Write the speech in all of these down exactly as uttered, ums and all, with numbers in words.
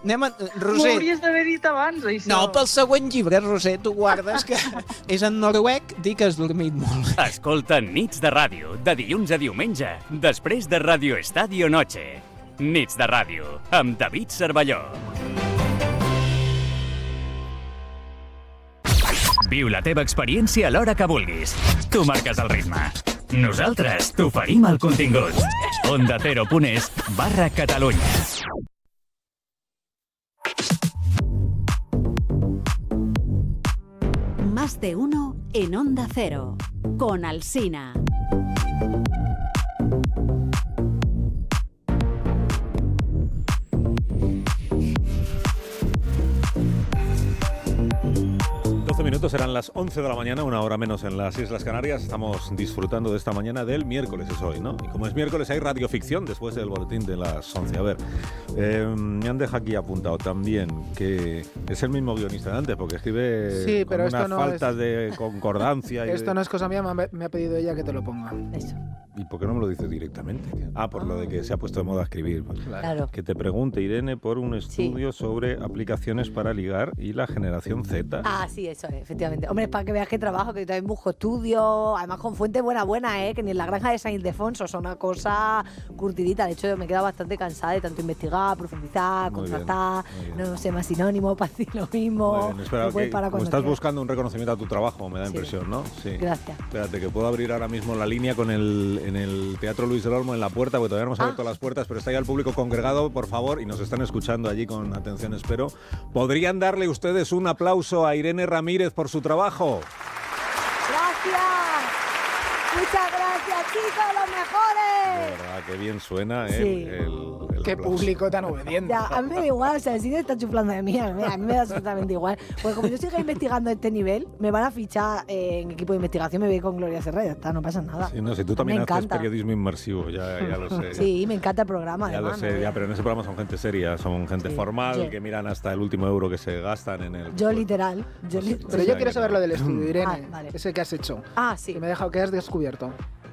Anem a... M'ho Roser... hauries d'haver dit abans, això. No, pel següent llibre, Roser, tu guardes que és en noruec, dir que has dormit molt. Escolta Nits de Ràdio, de dilluns a diumenge, després de Radio Estadio Noche. Nits de Ràdio, amb David Cervelló. Viu la teva experiència a l'hora que vulguis. Tu marques el ritme. Nosaltres t'oferim el contingut. Onda Cero punt es barra Catalunya. Más de uno en Onda Cero, con Alsina. doce minutos, serán las once de la mañana, una hora menos en las Islas Canarias. Estamos disfrutando de esta mañana del miércoles, es hoy, ¿no? Y como es miércoles hay radioficción después del boletín de las once. A ver, eh, me han dejado aquí apuntado también que es el mismo guionista de antes, porque escribe sí, pero con esto una no falta es... de concordancia. Y esto de... no es cosa mía, me ha, me ha pedido ella que te lo ponga. Eso. ¿Y por qué no me lo dices directamente? Ah, por ah. lo de que se ha puesto de moda escribir. Claro. Que te pregunte, Irene, por un estudio sí. sobre aplicaciones para ligar y la generación Z. Ah, sí, eso es, efectivamente. Hombre, es para que veas que trabajo, que yo también busco estudios, además con fuente buena, buena, ¿eh? Que ni en la granja de San Ildefonso son una cosa curtidita. De hecho, yo me he quedado bastante cansada de tanto investigar, profundizar, muy contratar, bien, bien. no sé, más sinónimos, para decir lo mismo. Bien, espera, que, para como estás quieras. buscando un reconocimiento a tu trabajo, me da sí. impresión, ¿no? Sí. Gracias. Espérate, que puedo abrir ahora mismo la línea con el en el Teatro Luis del Olmo en la puerta, porque todavía no hemos ah. abierto las puertas, pero está ya el público congregado, por favor, y nos están escuchando allí con atención, espero. ¿Podrían darle ustedes un aplauso a Irene Ramírez por su trabajo? ¡Gracias! ¡Muchas gracias, chicos, los mejores! De verdad, qué bien suena sí. el, el, el Qué aplauso. Público tan obediente. Ya, a mí me da igual, o sea, el cine está chuflando de mí, a mí, a mí me da absolutamente igual. Porque como yo sigo investigando a este nivel, me van a fichar eh, en equipo de investigación, me voy con Gloria Serra, ya está, no pasa nada. Sí, no, si tú también haces periodismo inmersivo, ya, ya lo sé. Sí, me encanta el programa, ya además. Ya lo sé, ¿no? ya, pero en ese programa son gente seria, son gente sí. formal, sí. que miran hasta el último euro que se gastan en el... Yo pues, literal. Yo pues, li pero pues, yo quiero saber lo del estudio, Irene, ah, vale. ese que has hecho. Ah, sí. Que me he dejado, que has descubierto.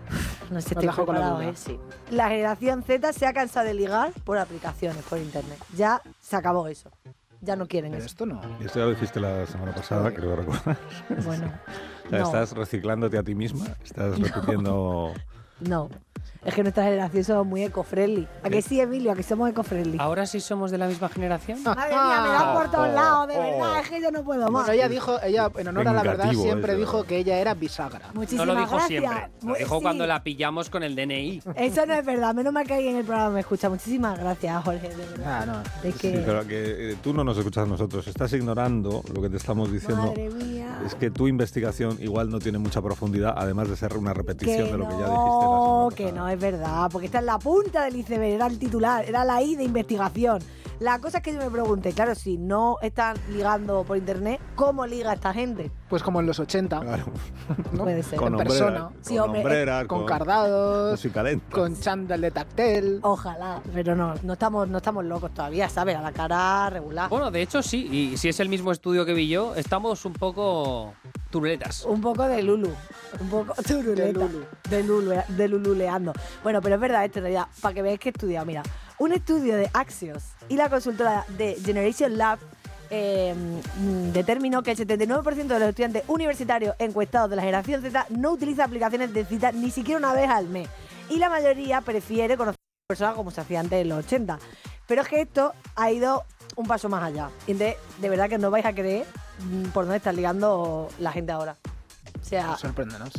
No sé, estoy preparado, ¿eh? Sí. La generación Z se ha cansado de ligar por aplicaciones, por internet. Ya se acabó eso. Ya no quieren Pero eso. Esto no. Esto ya lo dijiste la semana pasada, creo recordar. Bueno. O sea, no. ¿Estás reciclándote a ti misma? ¿Estás repitiendo...? No. Es que nuestra generación somos muy eco-friendly. ¿A que sí, Emilio? ¿A que somos eco-friendly? ¿Ahora sí somos de la misma generación? Madre mía, me dan por todos lados, de verdad, es que yo no puedo más. Bueno, ella dijo, ella en honor a la verdad siempre eso. dijo que ella era bisagra. Muchísimas no lo dijo gracias. siempre, lo dijo sí. cuando la pillamos con el D N I. Eso no es verdad, menos mal que alguien en el programa me escucha. Muchísimas gracias, Jorge, de verdad. Ah, no. De que... Sí, pero que eh, tú no nos escuchas a nosotros, estás ignorando lo que te estamos diciendo. Madre mía. Es que tu investigación igual no tiene mucha profundidad, además de ser una repetición que de lo no, que ya dijiste la semana pasada. Que no es verdad, porque esta es la punta del iceberg, era el titular, era la I de investigación. La cosa es que yo me pregunté, claro, si no están ligando por internet, ¿cómo liga esta gente? Pues como en los ochenta. Claro. ¿No? Puede ser. Con en persona. Con, sí, hombre, hombreras, con, con cardados, con, con chándal de tactel. Ojalá, pero no, no estamos, no estamos locos todavía, ¿sabes? A la cara regular. Bueno, de hecho sí, y si es el mismo estudio que vi yo, estamos un poco turuletas. Un poco de Lulu, un poco turuleta, de Lulu, de, Lulu, de lululeando. Bueno, pero es verdad esto en realidad, para que veáis que he estudiado, mira, un estudio de Axios y la consultora de Generation Lab eh, determinó que el setenta y nueve por ciento de los estudiantes universitarios encuestados de la generación Z no utiliza aplicaciones de cita ni siquiera una vez al mes. Y la mayoría prefiere conocer a una persona como se hacía antes en los ochenta. Pero es que esto ha ido un paso más allá. Y de, de verdad que no vais a creer por dónde está ligando la gente ahora. O sea, sorpréndenos.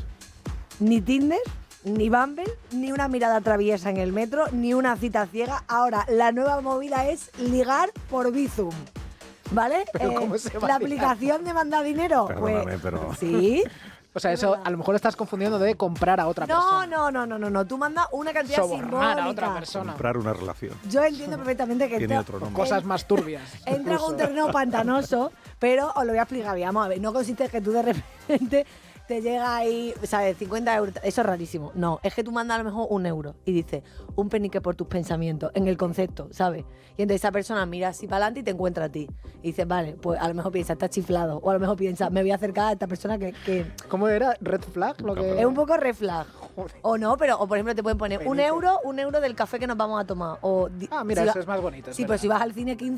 Ni Tinder, ni Bumble, ni una mirada traviesa en el metro, ni una cita ciega. Ahora, la nueva movida es ligar por Bizum. ¿Vale? ¿Pero eh, cómo se va la a aplicación de mandar dinero. Perdóname, pues, pero... Sí. O sea, eso a lo mejor estás confundiendo de comprar a otra no, persona. No, no, no, no, no. Tú mandas una cantidad Sobornar simbólica. a otra persona. Comprar una relación. Yo entiendo perfectamente que tiene esto, otro nombre. Cosas más turbias. Entra en un terreno pantanoso, pero os lo voy a explicar. Vamos a ver, no consiste en que tú de repente te llega ahí, ¿sabes? cincuenta euros. Eso es rarísimo. No, es que tú mandas a lo mejor un euro y dices, un penique por tus pensamientos, en el concepto, ¿sabes? Y entonces esa persona mira así para adelante y te encuentra a ti. Y dices, vale, pues a lo mejor piensa, está chiflado. O a lo mejor piensa, me voy a acercar a esta persona que... que... ¿Cómo era? ¿Red flag? Lo que... Es un poco red flag. O no, pero, o por ejemplo, te pueden poner Penique. un euro, un euro del café que nos vamos a tomar. O, ah, mira, si eso va, es más bonito. Sí, pero si vas al cine quince